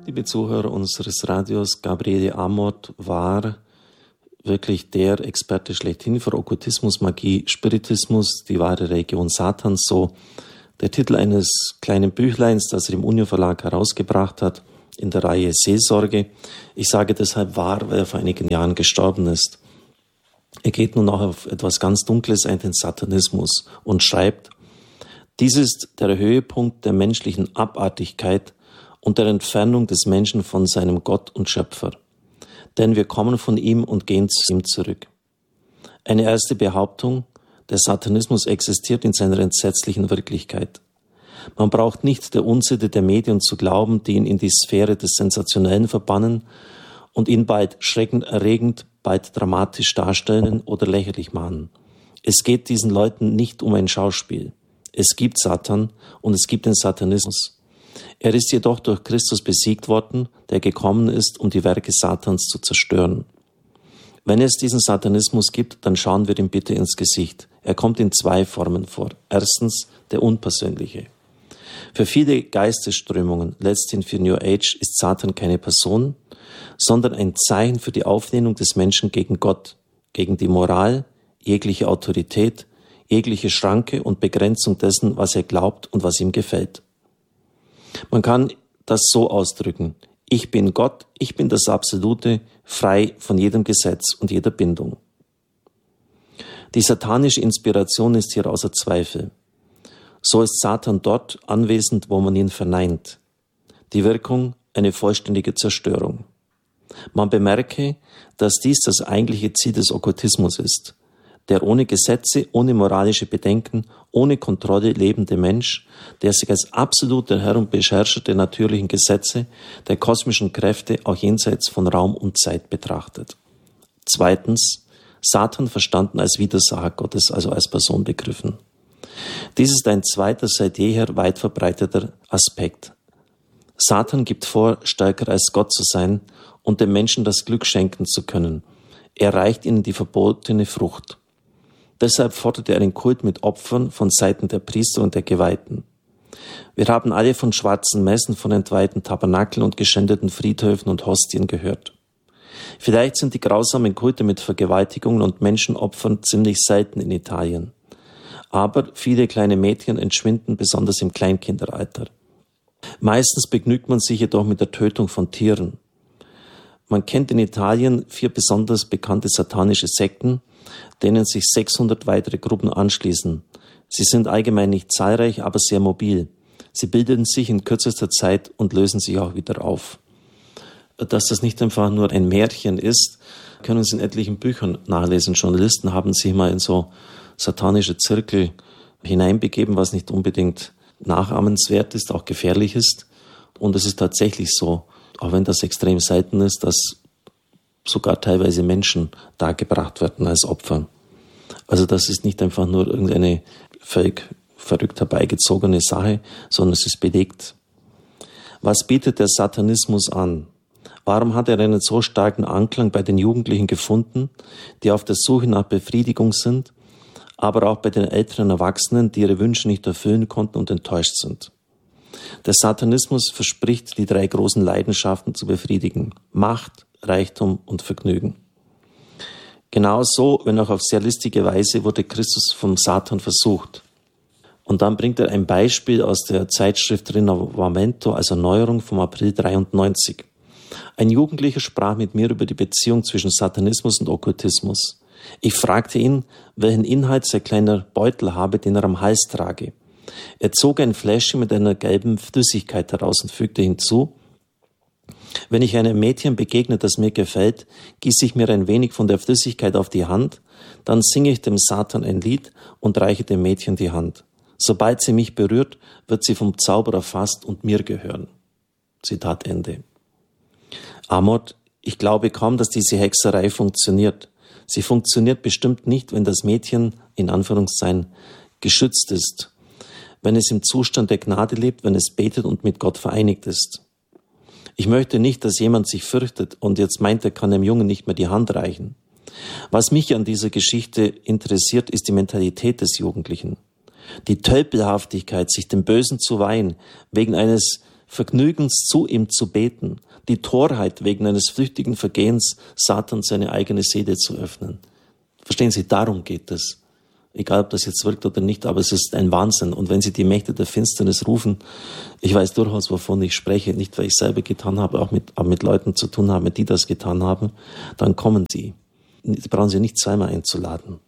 Liebe Zuhörer unseres Radios, Gabriele Amort war wirklich der Experte schlechthin für Okkultismus, Magie, Spiritismus, die wahre Religion Satans, so der Titel eines kleinen Büchleins, das er im Unio Verlag herausgebracht hat, in der Reihe Seelsorge. Ich sage deshalb wahr, weil er vor einigen Jahren gestorben ist. Er geht nun auch auf etwas ganz Dunkles ein, den Satanismus, und schreibt: Dies ist der Höhepunkt der menschlichen Abartigkeit und der Entfernung des Menschen von seinem Gott und Schöpfer. Denn wir kommen von ihm und gehen zu ihm zurück. Eine erste Behauptung: Der Satanismus existiert in seiner entsetzlichen Wirklichkeit. Man braucht nicht der Unsitte der Medien zu glauben, die ihn in die Sphäre des Sensationellen verbannen und ihn bald schreckenerregend, bald dramatisch darstellen oder lächerlich machen. Es geht diesen Leuten nicht um ein Schauspiel. Es gibt Satan und es gibt den Satanismus. Er ist jedoch durch Christus besiegt worden, der gekommen ist, um die Werke Satans zu zerstören. Wenn es diesen Satanismus gibt, dann schauen wir ihm bitte ins Gesicht. Er kommt in zwei Formen vor. Erstens, der unpersönliche. Für viele Geistesströmungen, letzthin für New Age, ist Satan keine Person, sondern ein Zeichen für die Auflehnung des Menschen gegen Gott, gegen die Moral, jegliche Autorität, jegliche Schranke und Begrenzung dessen, was er glaubt und was ihm gefällt. Man kann das so ausdrücken: Ich bin Gott, ich bin das Absolute, frei von jedem Gesetz und jeder Bindung. Die satanische Inspiration ist hier außer Zweifel. So ist Satan dort anwesend, wo man ihn verneint. Die Wirkung: eine vollständige Zerstörung. Man bemerke, dass dies das eigentliche Ziel des Okkultismus ist. Der ohne Gesetze, ohne moralische Bedenken, ohne Kontrolle lebende Mensch, der sich als absoluter Herr und Beherrscher der natürlichen Gesetze, der kosmischen Kräfte auch jenseits von Raum und Zeit betrachtet. Zweitens, Satan verstanden als Widersacher Gottes, also als Person begriffen. Dies ist ein zweiter, seit jeher weit verbreiteter Aspekt. Satan gibt vor, stärker als Gott zu sein und dem Menschen das Glück schenken zu können. Er reicht ihnen die verbotene Frucht. Deshalb fordert er einen Kult mit Opfern von Seiten der Priester und der Geweihten. Wir haben alle von schwarzen Messen, von entweihten Tabernakeln und geschändeten Friedhöfen und Hostien gehört. Vielleicht sind die grausamen Kulte mit Vergewaltigungen und Menschenopfern ziemlich selten in Italien. Aber viele kleine Mädchen entschwinden, besonders im Kleinkinderalter. Meistens begnügt man sich jedoch mit der Tötung von Tieren. Man kennt in Italien 4 besonders bekannte satanische Sekten, denen sich 600 weitere Gruppen anschließen. Sie sind allgemein nicht zahlreich, aber sehr mobil. Sie bilden sich in kürzester Zeit und lösen sich auch wieder auf. Dass das nicht einfach nur ein Märchen ist, können Sie in etlichen Büchern nachlesen. Journalisten haben sich mal in so satanische Zirkel hineinbegeben, was nicht unbedingt nachahmenswert ist, auch gefährlich ist. Und es ist tatsächlich so, auch wenn das extrem selten ist, dass sogar teilweise Menschen dargebracht werden als Opfer. Also das ist nicht einfach nur irgendeine völlig verrückt herbeigezogene Sache, sondern es ist belegt. Was bietet der Satanismus an? Warum hat er einen so starken Anklang bei den Jugendlichen gefunden, die auf der Suche nach Befriedigung sind, aber auch bei den älteren Erwachsenen, die ihre Wünsche nicht erfüllen konnten und enttäuscht sind? Der Satanismus verspricht, die 3 großen Leidenschaften zu befriedigen: Macht, Reichtum und Vergnügen. Genauso, wenn auch auf sehr listige Weise, wurde Christus vom Satan versucht. Und dann bringt er ein Beispiel aus der Zeitschrift Rinnovamento, also Neuerung vom April 93. Ein Jugendlicher sprach mit mir über die Beziehung zwischen Satanismus und Okkultismus. Ich fragte ihn, welchen Inhalt sein kleiner Beutel habe, den er am Hals trage. Er zog ein Fläschchen mit einer gelben Flüssigkeit heraus und fügte hinzu: Wenn ich einem Mädchen begegne, das mir gefällt, gieße ich mir ein wenig von der Flüssigkeit auf die Hand, dann singe ich dem Satan ein Lied und reiche dem Mädchen die Hand. Sobald sie mich berührt, wird sie vom Zauber erfasst und mir gehören. Zitat Ende. Amort: Ich glaube kaum, dass diese Hexerei funktioniert. Sie funktioniert bestimmt nicht, wenn das Mädchen, in Anführungszeichen, geschützt ist, wenn es im Zustand der Gnade lebt, wenn es betet und mit Gott vereinigt ist. Ich möchte nicht, dass jemand sich fürchtet und jetzt meint, er kann dem Jungen nicht mehr die Hand reichen. Was mich an dieser Geschichte interessiert, ist die Mentalität des Jugendlichen. Die Tölpelhaftigkeit, sich dem Bösen zu weihen, wegen eines vergnügens zu ihm zu beten, die Torheit wegen eines flüchtigen Vergehens Satan seine eigene Seele zu öffnen. Verstehen Sie, darum geht es. Egal, ob das jetzt wirkt oder nicht, aber es ist ein Wahnsinn. Und wenn Sie die Mächte der Finsternis rufen, ich weiß durchaus, wovon ich spreche, nicht weil ich selber getan habe, auch mit Leuten zu tun habe, die das getan haben, dann kommen sie. Die brauchen Sie nicht zweimal einzuladen.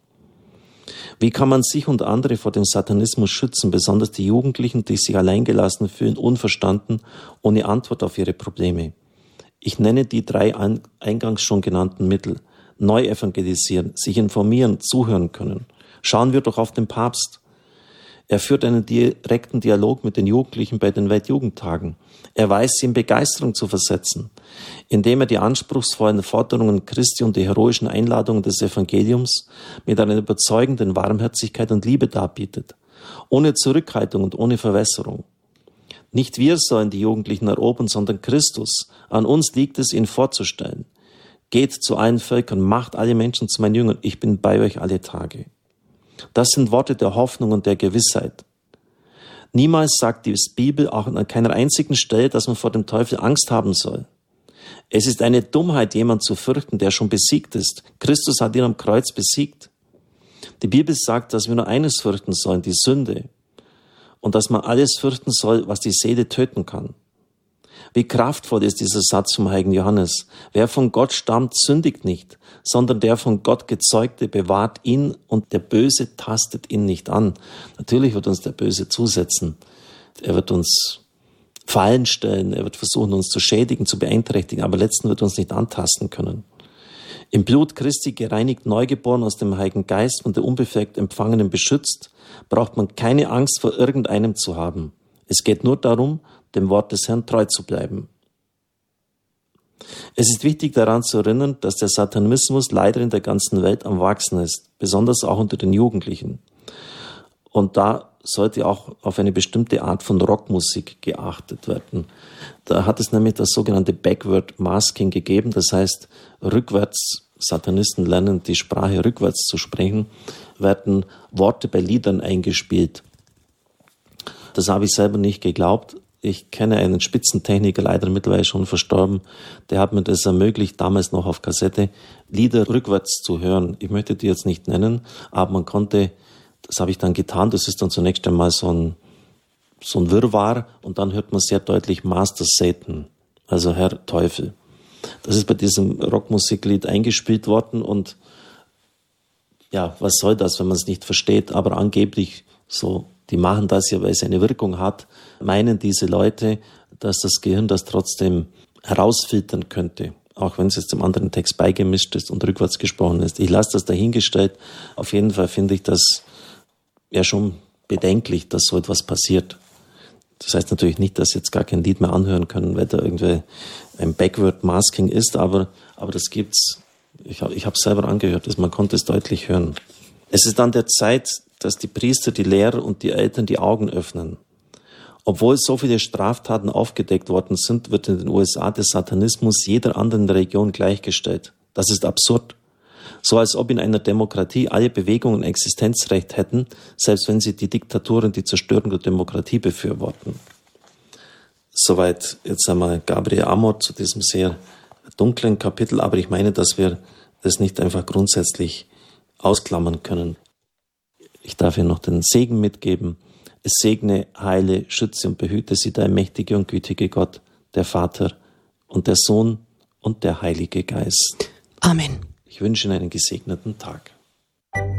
Wie kann man sich und andere vor dem Satanismus schützen, besonders die Jugendlichen, die sich alleingelassen fühlen, unverstanden, ohne Antwort auf ihre Probleme? Ich nenne die 3 eingangs schon genannten Mittel. Neu evangelisieren, sich informieren, zuhören können. Schauen wir doch auf den Papst. Er führt einen direkten Dialog mit den Jugendlichen bei den Weltjugendtagen. Er weiß, sie in Begeisterung zu versetzen, indem er die anspruchsvollen Forderungen Christi und die heroischen Einladungen des Evangeliums mit einer überzeugenden Warmherzigkeit und Liebe darbietet, ohne Zurückhaltung und ohne Verwässerung. Nicht wir sollen die Jugendlichen erobern, sondern Christus. An uns liegt es, ihn vorzustellen. Geht zu allen Völkern, macht alle Menschen zu meinen Jüngern, ich bin bei euch alle Tage. Das sind Worte der Hoffnung und der Gewissheit. Niemals sagt die Bibel auch an keiner einzigen Stelle, dass man vor dem Teufel Angst haben soll. Es ist eine Dummheit, jemanden zu fürchten, der schon besiegt ist. Christus hat ihn am Kreuz besiegt. Die Bibel sagt, dass wir nur eines fürchten sollen, die Sünde. Und dass man alles fürchten soll, was die Seele töten kann. Wie kraftvoll ist dieser Satz vom heiligen Johannes. Wer von Gott stammt, sündigt nicht, sondern der von Gott Gezeugte bewahrt ihn und der Böse tastet ihn nicht an. Natürlich wird uns der Böse zusetzen. Er wird uns Fallen stellen, er wird versuchen, uns zu schädigen, zu beeinträchtigen, aber letztendlich wird er uns nicht antasten können. Im Blut Christi gereinigt, neugeboren aus dem Heiligen Geist und der unbefleckt Empfangenen beschützt, braucht man keine Angst vor irgendeinem zu haben. Es geht nur darum, dem Wort des Herrn treu zu bleiben. Es ist wichtig daran zu erinnern, dass der Satanismus leider in der ganzen Welt am Wachsen ist, besonders auch unter den Jugendlichen. Und da sollte auch auf eine bestimmte Art von Rockmusik geachtet werden. Da hat es nämlich das sogenannte Backward Masking gegeben, das heißt rückwärts, Satanisten lernen die Sprache rückwärts zu sprechen, werden Worte bei Liedern eingespielt. Das habe ich selber nicht geglaubt. Ich kenne einen Spitzentechniker, leider mittlerweile schon verstorben, der hat mir das ermöglicht, damals noch auf Kassette, Lieder rückwärts zu hören. Ich möchte die jetzt nicht nennen, aber man konnte, das habe ich dann getan, das ist dann zunächst einmal so ein Wirrwarr und dann hört man sehr deutlich Master Satan, also Herr Teufel. Das ist bei diesem Rockmusiklied eingespielt worden und ja, was soll das, wenn man es nicht versteht, aber angeblich so, die machen das ja, weil es eine Wirkung hat, meinen diese Leute, dass das Gehirn das trotzdem herausfiltern könnte, auch wenn es jetzt im anderen Text beigemischt ist und rückwärts gesprochen ist. Ich lasse das dahingestellt. Auf jeden Fall finde ich das ja schon bedenklich, dass so etwas passiert. Das heißt natürlich nicht, dass Sie jetzt gar kein Lied mehr anhören können, weil da irgendwie ein Backward Masking ist, aber das gibt's. Ich habe es selber angehört, man konnte es deutlich hören. Es ist an der Zeit, dass die Priester, die Lehrer und die Eltern die Augen öffnen. Obwohl so viele Straftaten aufgedeckt worden sind, wird in den USA der Satanismus jeder anderen Religion gleichgestellt. Das ist absurd. So als ob in einer Demokratie alle Bewegungen Existenzrecht hätten, selbst wenn sie die Diktaturen, die Zerstörung der Demokratie befürworten. Soweit jetzt einmal Gabriel Amor zu diesem sehr dunklen Kapitel, aber ich meine, dass wir das nicht einfach grundsätzlich ausklammern können. Ich darf Ihnen noch den Segen mitgeben. Es segne, heile, schütze und behüte Sie der mächtige und gütige Gott, der Vater und der Sohn und der Heilige Geist. Amen. Ich wünsche Ihnen einen gesegneten Tag.